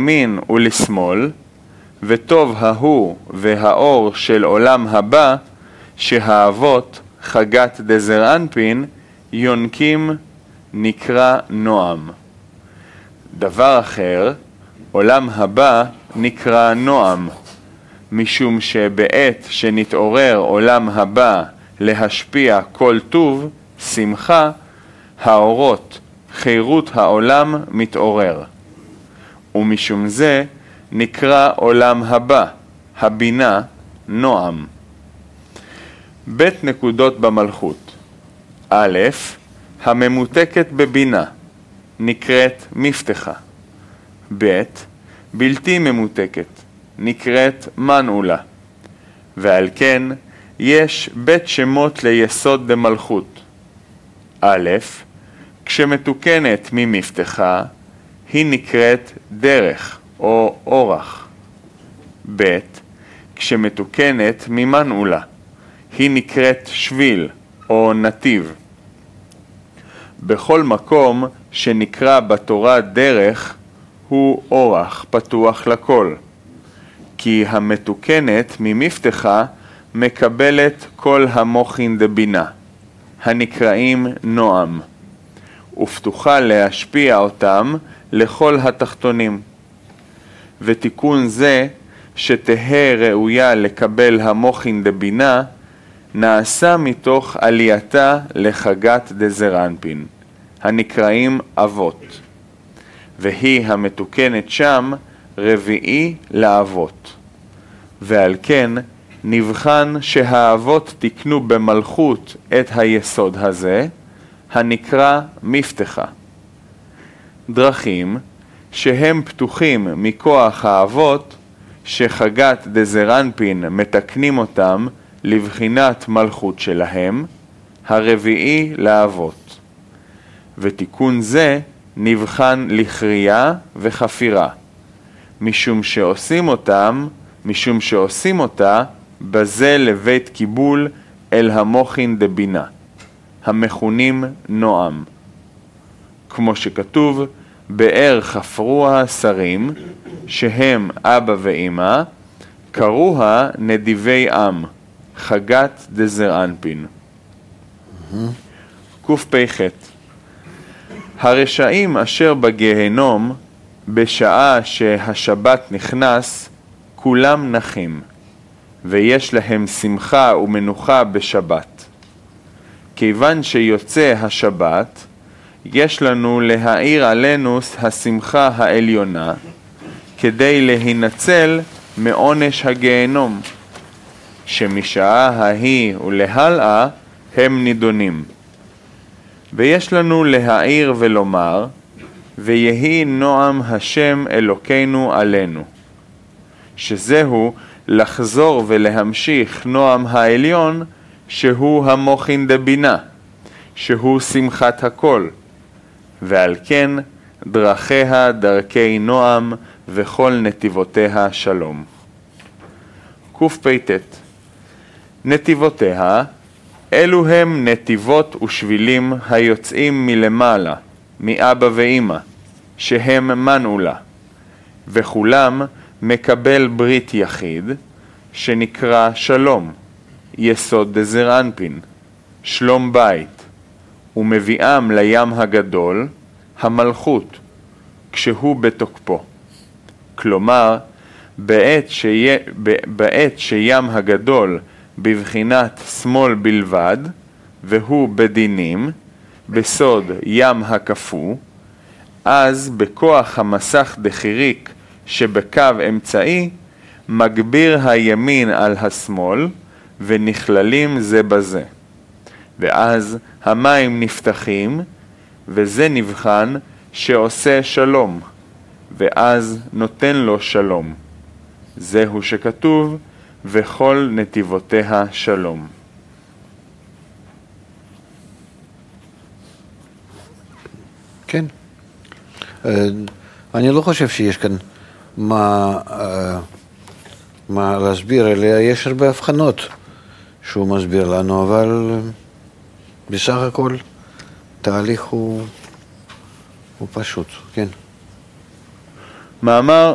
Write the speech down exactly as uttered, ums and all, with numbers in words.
לימין ולשמאל, וטוב ההוא והאור של עולם הבא, שהאבות חגת דזר אנפין יונקים נקרא נועם. דבר אחר, עולם הבא נקרא נועם, משום שבעת שנתעורר עולם הבא להשפיע כל טוב, שמחה, האורות, חירות העולם מתעורר. ומשום זה נקרא עולם הבא, הבינה, נועם. בית נקודות במלכות. א', הממותקת בבינה, נקראת מפתחה. ב', בלתי ממותקת, נקראת מנעולה. ועל כן יש בית שמות ליסוד דמלכות. א', כשמתוקנת ממפתחה, היא נקראת דרך או אורח. ב', כשמתוקנת ממנעולה, היא נקראת שביל או נתיב. בכל מקום שנקרא בתורה דרך, הוא אורח פתוח לכל. כי המתוקנת ממפתחה מקבלת כל המוחין דבינה, הנקראים נועם, ופתוחה להשפיע אותם לכל התחתונים. ותיקון זה, שתהא ראויה לקבל המוחין דבינה, נעשה מתוך עלייתה לחגת דזר אנפין, הנקראים אבות. והיא המתוקנת שם רביעי לאבות. ועל כן נבחן שהאבות תקנו במלכות את היסוד הזה, הנקרא מפתחה. דרכים שהם פתוחים מכוח האבות, שחגת דזר אנפין מתקנים אותם לבחינת מלכות שלהם, הרביעי לאבות. ותיקון זה נבחן לכרייה וחפירה, משום שעושים אותם, משום שעושים אותה בזה לבית קיבול אל המוחין דבינה, המכונים נועם. כמו שכתוב, באר חפרוה שרים, שהם אבא ואמא, קרוה נדיבי עם, חגת דזר אנפין. קפ"ח. הרשעים אשר בגהנום, בשעה שהשבת נכנס, כולם נחים, ויש להם שמחה ומנוחה בשבת. כיוון שיוצא השבת, יש לנו להאיר עלינו השמחה העליונה, כדי להינצל מעונש הגהנום, שמשעה ההיא ולהלאה הם נידונים. ויש לנו להאיר ולומר, ויהי נועם השם אלוקינו עלינו, שזהו לחזור ולהמשיך נועם העליון, שהוא המוחין דבינה, שהוא שמחת הכל, ועל כן דרכיה דרכי נועם וכל נתיבותיה שלום. קפ"ט. נתיבותיה אלו הם נתיבות ושבילים היוצאים מלמעלה, מאבא ואמא, שהם מנעולה, וכולם מקבל ברית יחיד, שנקרא שלום, יסוד דזר אנפין, שלום בית, ומביאם לים הגדול, המלכות, כשהוא בתוקפו. כלומר, בעת, שיה, בעת שים הגדול בבחינת שמאל בלבד, והוא בדינים, בסוד ים הקפוא, אז בכוח המסך דחיריק שבקו אמצעי, מגביר הימין על השמאל, ונכללים זה בזה. ואז המים נפתחים, וזה נבחן שעושה שלום, ואז נותן לו שלום. זהו שכתוב, וכל נתיבותיה שלום. כן. אני לא חושב שיש כאן מה, מה להסביר, אלא יש הרבה הבחנות שהוא מסביר לנו, אבל בסך הכל תהליך הוא, הוא פשוט, כן. מאמר